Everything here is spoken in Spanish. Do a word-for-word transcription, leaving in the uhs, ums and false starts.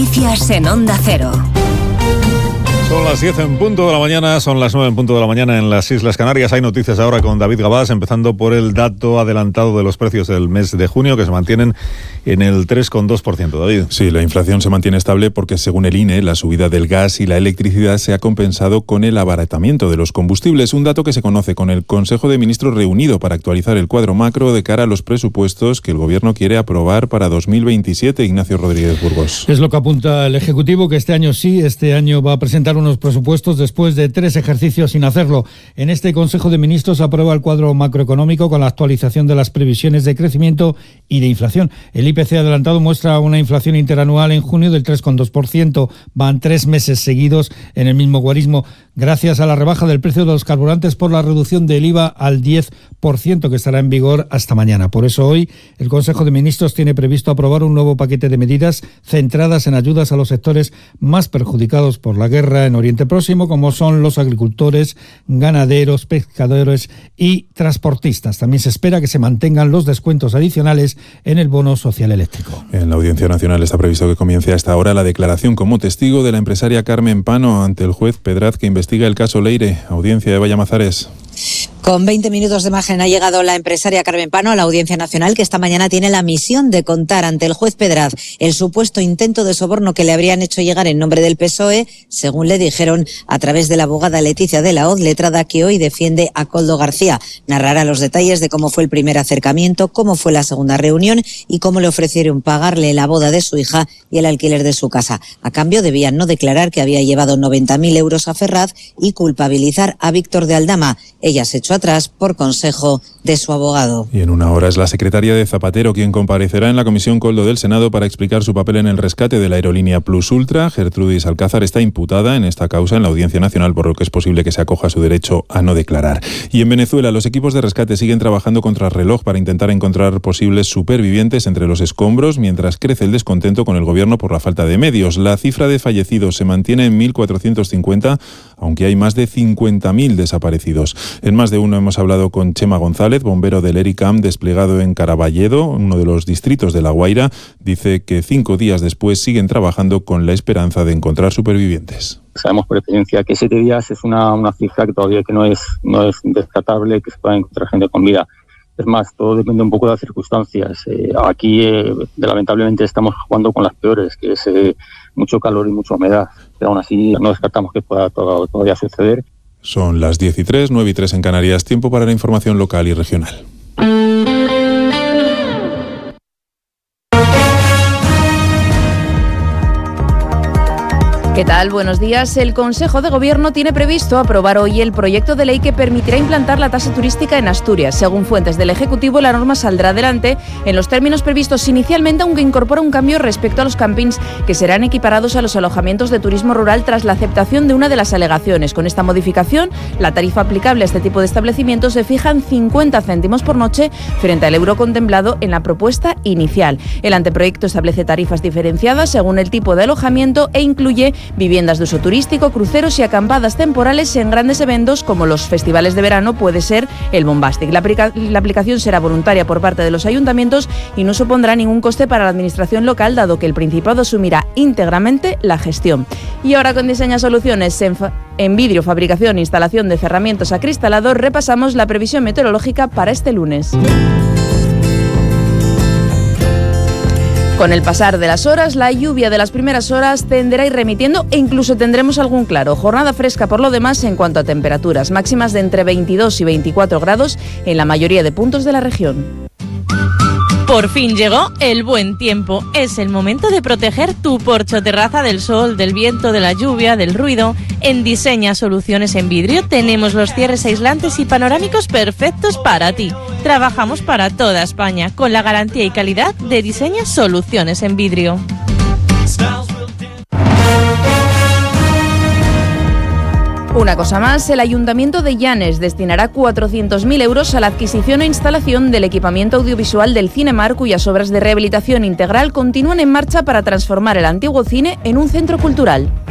Noticias en Onda Cero. Son las diez en punto de la mañana, son las nueve en punto de la mañana en las Islas Canarias. Hay noticias ahora con David Gabás, empezando por el dato adelantado de los precios del mes de junio, que se mantienen en el tres coma dos por ciento. David. Sí, la inflación se mantiene estable porque, según el I N E, la subida del gas y la electricidad se ha compensado con el abaratamiento de los combustibles, un dato que se conoce con el Consejo de Ministros reunido para actualizar el cuadro macro de cara a los presupuestos que el Gobierno quiere aprobar para dos mil veintisiete. Ignacio Rodríguez Burgos. Es lo que apunta el Ejecutivo, que este año sí, este año va a presentar unos presupuestos después de tres ejercicios sin hacerlo. En este Consejo de Ministros se aprueba el cuadro macroeconómico con la actualización de las previsiones de crecimiento y de inflación. El I P C adelantado muestra una inflación interanual en junio del tres coma dos por ciento. Van tres meses seguidos en el mismo guarismo, gracias a la rebaja del precio de los carburantes por la reducción del I V A al diez por ciento, que estará en vigor hasta mañana. Por eso hoy el Consejo de Ministros tiene previsto aprobar un nuevo paquete de medidas centradas en ayudas a los sectores más perjudicados por la guerra en Oriente Próximo, como son los agricultores, ganaderos, pescadores y transportistas. También se espera que se mantengan los descuentos adicionales en el bono social eléctrico. En la Audiencia Nacional está previsto que comience a esta hora la declaración como testigo de la empresaria Carmen Pano ante el juez Pedraz, que investiga el caso Leire. Audiencia de Vallamazares. Con veinte minutos de margen ha llegado la empresaria Carmen Pano a la Audiencia Nacional, que esta mañana tiene la misión de contar ante el juez Pedraz el supuesto intento de soborno que le habrían hecho llegar en nombre del P S O E, según le dijeron a través de la abogada Leticia de la Hoz, letrada que hoy defiende a Koldo García. Narrará los detalles de cómo fue el primer acercamiento, cómo fue la segunda reunión y cómo le ofrecieron pagarle la boda de su hija y el alquiler de su casa. A cambio debían no declarar que había llevado noventa mil euros a Ferraz y culpabilizar a Víctor de Aldama. Ella se echó atrás por consejo de su abogado. Y en una hora es la secretaria de Zapatero quien comparecerá en la Comisión Koldo del Senado para explicar su papel en el rescate de la aerolínea Plus Ultra. Gertrudis Alcázar está imputada en esta causa en la Audiencia Nacional, por lo que es posible que se acoja a su derecho a no declarar. Y en Venezuela, los equipos de rescate siguen trabajando contra reloj para intentar encontrar posibles supervivientes entre los escombros, mientras crece el descontento con el gobierno por la falta de medios. La cifra de fallecidos se mantiene en mil cuatrocientos cincuenta, aunque hay más de cincuenta mil desaparecidos. En más de uno hemos hablado con Chema González, bombero del ERICAM desplegado en Caraballedo, uno de los distritos de La Guaira. Dice que cinco días después siguen trabajando con la esperanza de encontrar supervivientes. Sabemos por experiencia que siete días es una, una cifra que todavía que no es, no es descartable, que se pueda encontrar gente con vida. Es más, todo depende un poco de las circunstancias. Eh, aquí, eh, lamentablemente, estamos jugando con las peores, que es eh, mucho calor y mucha humedad. Pero aún así, no descartamos que pueda todo, todavía suceder. Son las diez y tres, nueve y tres en Canarias. Tiempo para la información local y regional. ¿Qué tal? Buenos días. El Consejo de Gobierno tiene previsto aprobar hoy el proyecto de ley que permitirá implantar la tasa turística en Asturias. Según fuentes del Ejecutivo, la norma saldrá adelante en los términos previstos inicialmente, aunque incorpora un cambio respecto a los campings que serán equiparados a los alojamientos de turismo rural tras la aceptación de una de las alegaciones. Con esta modificación, la tarifa aplicable a este tipo de establecimientos se fija en cincuenta céntimos por noche frente al euro contemplado en la propuesta inicial. El anteproyecto establece tarifas diferenciadas según el tipo de alojamiento e incluye viviendas de uso turístico, cruceros y acampadas temporales en grandes eventos como los festivales de verano, puede ser el Bombastic. La, aplica- la aplicación será voluntaria por parte de los ayuntamientos y no supondrá ningún coste para la administración local, dado que el Principado asumirá íntegramente la gestión. Y ahora con Diseña Soluciones en, fa- en vidrio, fabricación e instalación de cerramientos acristalados, repasamos la previsión meteorológica para este lunes. Con el pasar de las horas, la lluvia de las primeras horas tenderá a ir remitiendo e incluso tendremos algún claro. Jornada fresca por lo demás en cuanto a temperaturas, máximas de entre veintidós y veinticuatro grados en la mayoría de puntos de la región. Por fin llegó el buen tiempo. Es el momento de proteger tu porche o terraza del sol, del viento, de la lluvia, del ruido. En Diseña Soluciones en Vidrio tenemos los cierres aislantes y panorámicos perfectos para ti. Trabajamos para toda España con la garantía y calidad de Diseña Soluciones en Vidrio. Una cosa más, el Ayuntamiento de Llanes destinará cuatrocientos mil euros a la adquisición e instalación del equipamiento audiovisual del Cinemar, cuyas obras de rehabilitación integral continúan en marcha para transformar el antiguo cine en un centro cultural.